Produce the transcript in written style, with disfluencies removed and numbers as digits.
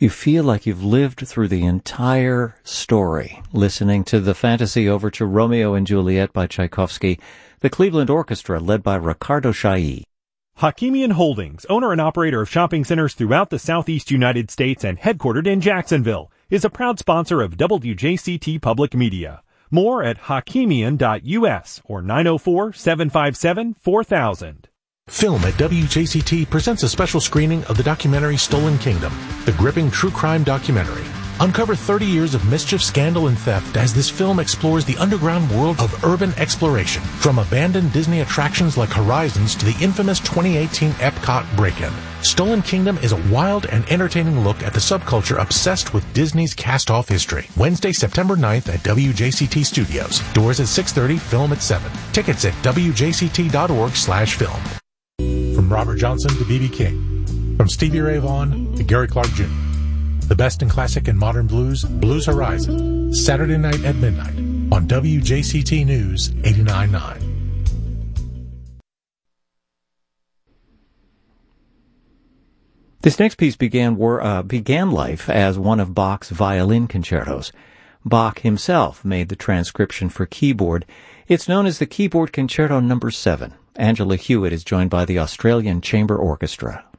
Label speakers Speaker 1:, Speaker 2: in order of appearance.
Speaker 1: You feel like you've lived through the entire story, listening to the fantasy overture Romeo and Juliet by Tchaikovsky, the Cleveland Orchestra led by Ricardo Chailly.
Speaker 2: Hakimian Holdings, owner and operator of shopping centers throughout the southeast United States and headquartered in Jacksonville, is a proud sponsor of WJCT Public Media. More at hakimian.us or 904-757-4000.
Speaker 3: Film at WJCT presents a special screening of the documentary Stolen Kingdom, the gripping true crime documentary. Uncover 30 years of mischief, scandal, and theft as this film explores the underground world of urban exploration, from abandoned Disney attractions like Horizons to the infamous 2018 Epcot break-in. Stolen Kingdom is a wild and entertaining look at the subculture obsessed with Disney's cast-off history. Wednesday, September 9th at WJCT Studios. Doors at 6:30, film at 7. Tickets at wjct.org/film. From Robert Johnson to B.B. King. From Stevie Ray Vaughan to Gary Clark Jr. The best in classic and modern blues, Blues Horizon. Saturday night at midnight on WJCT News 89.9.
Speaker 1: This next piece began life as one of Bach's violin concertos. Bach himself made the transcription for keyboard. It's known as the Keyboard Concerto No. 7. Angela Hewitt is joined by the Australian Chamber Orchestra.